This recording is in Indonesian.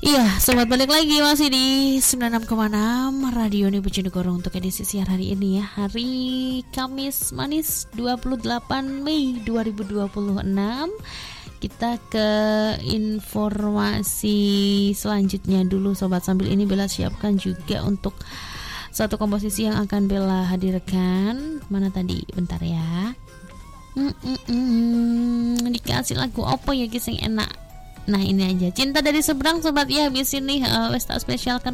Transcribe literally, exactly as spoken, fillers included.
Iya, sobat balik lagi masih di sembilan puluh enam koma enam Radio Uni Bojonegoro untuk edisi siar hari ini ya. Hari Kamis manis dua puluh delapan Mei dua ribu dua puluh enam. Kita ke informasi selanjutnya dulu sobat. Sambil ini Bella siapkan juga untuk satu komposisi yang akan Bella hadirkan. Mana tadi? Bentar ya. Mm-mm-mm. Dikasih lagu apa ya guys yang enak. Nah ini aja, Cinta Dari Seberang sobat ya. Habis ini uh, Westa spesialkan